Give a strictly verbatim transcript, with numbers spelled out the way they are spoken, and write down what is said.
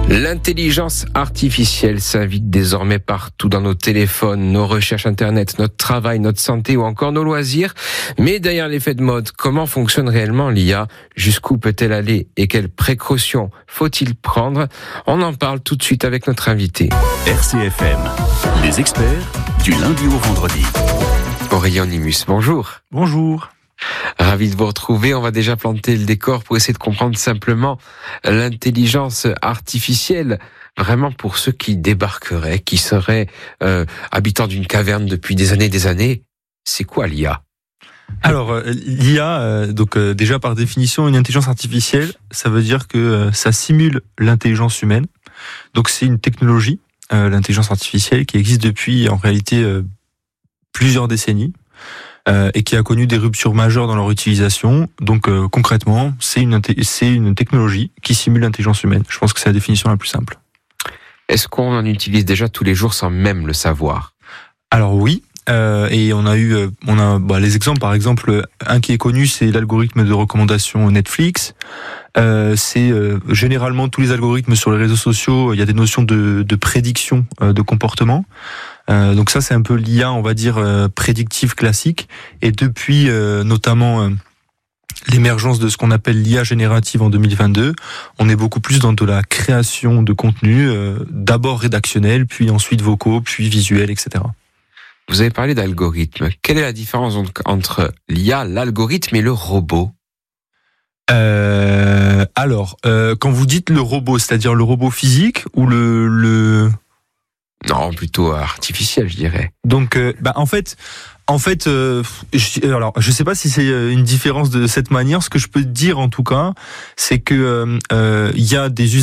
L'intelligence artificielle s'invite désormais partout dans nos téléphones, nos recherches internet, notre travail, notre santé ou encore nos loisirs. Mais derrière l'effet de mode, comment fonctionne réellement l'I A ? Jusqu'où peut-elle aller et quelles précautions faut-il prendre ? On en parle tout de suite avec notre invité. R C F M, les experts du lundi au vendredi. Aurélien Nimus, bonjour. Bonjour. Ravi de vous retrouver. On va déjà planter le décor pour essayer de comprendre simplement l'intelligence artificielle, vraiment pour ceux qui débarqueraient, qui seraient euh, habitants d'une caverne depuis des années et des années. C'est quoi l'I A ? Alors, euh, l'I A, euh, donc euh, déjà par définition, une intelligence artificielle, ça veut dire que euh, ça simule l'intelligence humaine. Donc c'est une technologie, euh, l'intelligence artificielle, qui existe depuis en réalité euh, plusieurs décennies. Euh, et qui a connu des ruptures majeures dans leur utilisation. Donc euh, concrètement, c'est une, c'est une technologie qui simule l'intelligence humaine. Je pense que c'est la définition la plus simple. Est-ce qu'on en utilise déjà tous les jours sans même le savoir ? Alors oui, euh, et on a eu, on a bah, les exemples. Par exemple, un qui est connu, c'est l'algorithme de recommandation Netflix. Euh, c'est euh, généralement tous les algorithmes sur les réseaux sociaux. Il y a des notions de, de prédiction euh, de comportement. Euh, donc ça, c'est un peu l'I A, on va dire, euh, prédictive classique. Et depuis, euh, notamment, euh, l'émergence de ce qu'on appelle l'I A générative en deux mille vingt-deux, on est beaucoup plus dans de la création de contenu, euh, d'abord rédactionnel, puis ensuite vocaux, puis visuel, et cetera. Vous avez parlé d'algorithme. Quelle est la différence entre l'I A, l'algorithme et le robot ? euh, Alors, euh, quand vous dites le robot, c'est-à-dire le robot physique ou le... le... Non, plutôt artificiel, je dirais. Donc, euh, bah en fait, en fait, euh, je, alors je sais pas si c'est une différence de cette manière. Ce que je peux dire en tout cas, c'est que euh, euh, y a des